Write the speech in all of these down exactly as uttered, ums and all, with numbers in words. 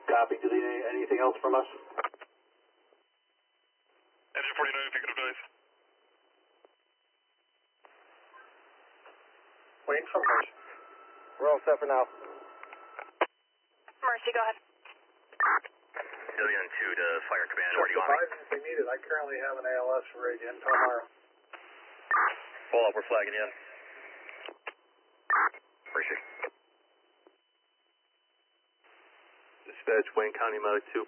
Copy. Do they need anything else from us? Engine forty-nine, if you could advise. Waiting for Mercy. We're all set for now. Mercy, go ahead. Alien two to Fire Command, where do you want me? If they need it, I currently have an A L S rig in Palmyra. Pull up, we're flagging in. Appreciate it. Dispatch, Wayne County Medic two.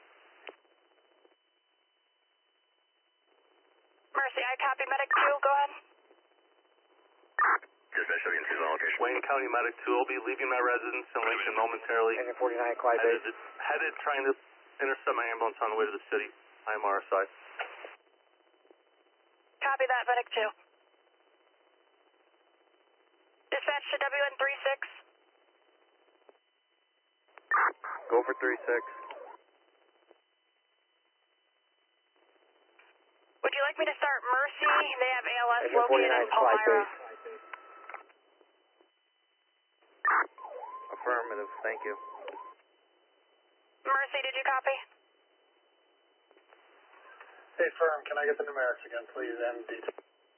Mercy, I copy medic two, go ahead. Dispatch, Alien two's on location. Wayne County Medic two will be leaving my residence in Lincoln momentarily. Engine forty-nine, Clyde Headed, base. headed trying to intercept my ambulance on the way to the city. I am R S I. Copy that, medic two. Dispatch to W N three six. Go for three six. Would you like me to start Mercy? They have A L S Engine located forty-nine, in Clyde Palmyra. base. Affirmative, thank you. Mercy, did you copy? Hey, firm, can I get the numerics again, please, and details?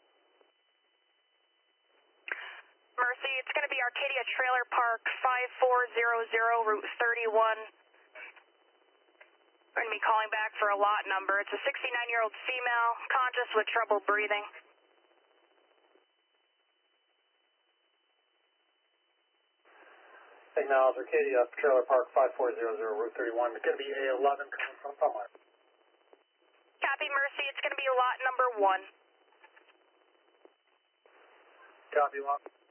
Mercy, it's going to be Arcadia Trailer Park, five four zero zero, Route thirty-one. We're going to be calling back for a lot number. It's a sixty-nine-year-old female, conscious with trouble breathing. Acknowledge Arcadia Trailer Park, five four zero zero, Route thirty-one. It's going to be A eleven coming from Palmyra. Copy, Mercy. It's going to be lot number one. Copy, lot.